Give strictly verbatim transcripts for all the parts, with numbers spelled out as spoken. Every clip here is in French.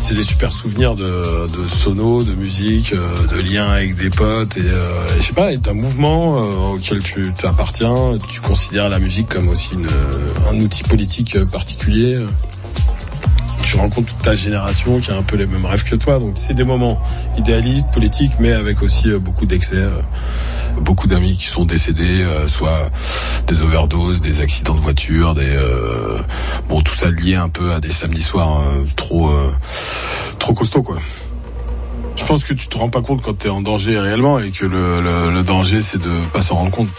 C'est des super souvenirs de, de sono, de musique, de liens avec des potes et, euh, et je sais pas, d'un mouvement euh, auquel tu appartiens. Tu considères la musique comme aussi une, un outil politique particulier. Tu rencontres toute ta génération qui a un peu les mêmes rêves que toi. Donc c'est des moments idéalistes, politiques, mais avec aussi beaucoup d'excès. Beaucoup d'amis qui sont décédés, euh, soit des overdoses, des accidents de voiture, des euh, bon tout ça lié un peu à des samedis soirs euh, trop euh, trop costauds quoi. Je pense que tu te rends pas compte quand t'es en danger réellement et que le, le, le danger c'est de pas s'en rendre compte.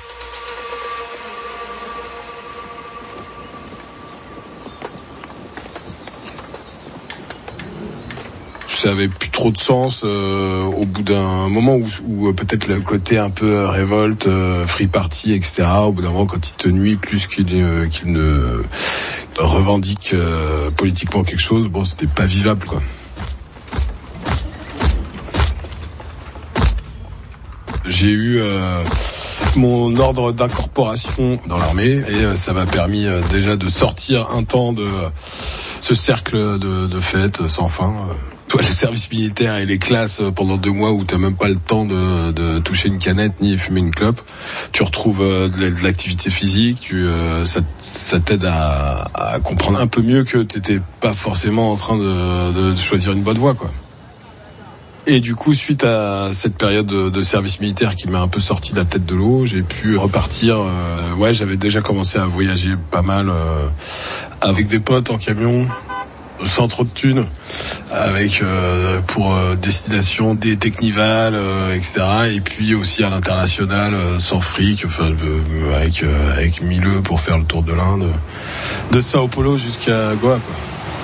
Ça avait plus trop de sens euh, au bout d'un moment où, où euh, peut-être le côté un peu euh, révolte, euh, free party, et cetera. Au bout d'un moment, quand il te nuit plus qu'il, euh, qu'il ne revendique euh, politiquement quelque chose, bon, c'était pas vivable, quoi. J'ai eu euh, mon ordre d'incorporation dans l'armée et euh, ça m'a permis euh, déjà de sortir un temps de euh, ce cercle de, de fêtes sans fin. Euh. Toi, les services militaires et les classes pendant deux mois où t'as même pas le temps de, de toucher une canette ni fumer une clope, tu retrouves euh, de, de l'activité physique, tu, euh, ça, ça t'aide à, à comprendre un peu mieux que t'étais pas forcément en train de, de choisir une bonne voie, quoi. Et du coup, suite à cette période de, de service militaire qui m'a un peu sorti la tête de l'eau, j'ai pu repartir. Euh, ouais, j'avais déjà commencé à voyager pas mal euh, avec des potes en camion, sans trop de thunes, avec euh, pour euh, destination des Technival, euh, et cetera. Et puis aussi à l'international, euh, sans fric, enfin euh, avec euh, avec mille euros pour faire le tour de l'Inde, de Sao Paulo jusqu'à Goa, quoi.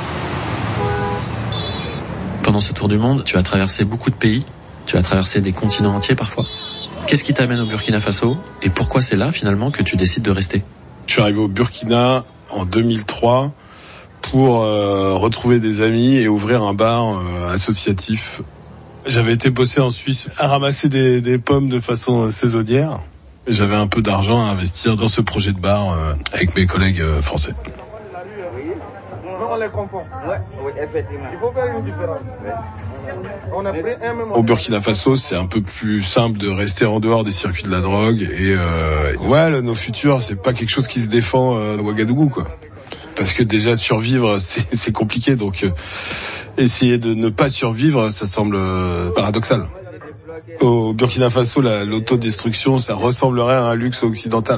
Pendant ce tour du monde, tu as traversé beaucoup de pays, tu as traversé des continents entiers parfois. Qu'est-ce qui t'amène au Burkina Faso et pourquoi c'est là finalement que tu décides de rester ? Je suis arrivé au Burkina en deux mille trois. Pour euh, retrouver des amis et ouvrir un bar euh, associatif. J'avais été bosser en Suisse à ramasser des, des pommes de façon saisonnière. Et j'avais un peu d'argent à investir dans ce projet de bar euh, avec mes collègues euh, français. Au Burkina Faso, c'est un peu plus simple de rester en dehors des circuits de la drogue. Et euh, ouais, nos futurs, c'est pas quelque chose qui se défend euh, à Ouagadougou, quoi. Parce que déjà survivre c'est, c'est compliqué, donc euh, essayer de ne pas survivre ça semble euh, paradoxal. Au Burkina Faso la, l'autodestruction ça ressemblerait à un luxe occidental.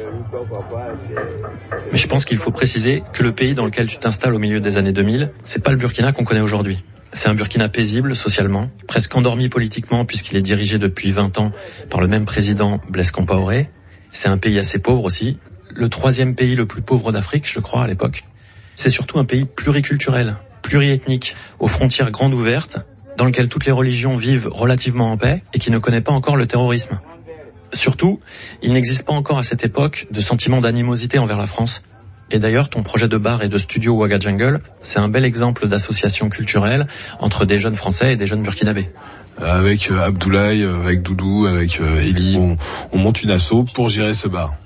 Mais je pense qu'il faut préciser que le pays dans lequel tu t'installes au milieu des années deux mille, c'est pas le Burkina qu'on connaît aujourd'hui. C'est un Burkina paisible socialement, presque endormi politiquement puisqu'il est dirigé depuis vingt ans par le même président Blaise Compaoré. C'est un pays assez pauvre aussi. Le troisième pays le plus pauvre d'Afrique, je crois, à l'époque. C'est surtout un pays pluriculturel, pluriethnique, aux frontières grandes ouvertes, dans lequel toutes les religions vivent relativement en paix et qui ne connaît pas encore le terrorisme. Surtout, il n'existe pas encore à cette époque de sentiment d'animosité envers la France. Et d'ailleurs, ton projet de bar et de studio Ouaga Jungle, c'est un bel exemple d'association culturelle entre des jeunes Français et des jeunes Burkinabés. Avec euh, Abdoulaye, euh, avec Doudou, avec euh, Eli, on, on monte une asso pour gérer ce bar.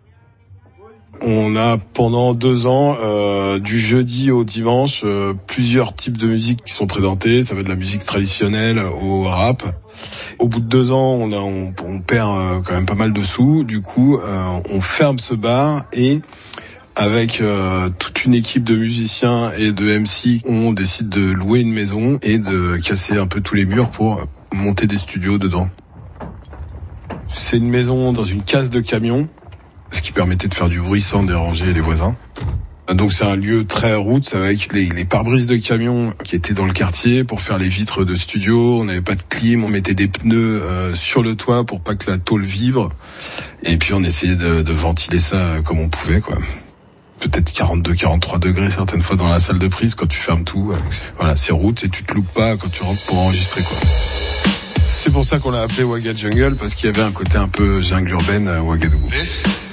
On a pendant deux ans, euh, du jeudi au dimanche, euh, plusieurs types de musique qui sont présentés. Ça va de la musique traditionnelle au rap. Au bout de deux ans, on, a, on, on perd euh, quand même pas mal de sous. Du coup, euh, on ferme ce bar et avec euh, toute une équipe de musiciens et de M C, on décide de louer une maison et de casser un peu tous les murs pour monter des studios dedans. C'est une maison dans une case de camion, ce qui permettait de faire du bruit sans déranger les voisins. Donc c'est un lieu très route avec les, les pare-brises de camions qui étaient dans le quartier pour faire les vitres de studio. On n'avait pas de clim, on mettait des pneus euh, sur le toit pour pas que la tôle vibre. Et puis on essayait de, de ventiler ça comme on pouvait, quoi. Peut-être quarante-deux, quarante-trois degrés certaines fois dans la salle de prise quand tu fermes tout. Voilà, c'est route et tu te loupes pas quand tu rentres pour enregistrer, quoi. C'est pour ça qu'on l'a appelé Ouaga Jungle, parce qu'il y avait un côté un peu jungle urbaine à Ouagadougou.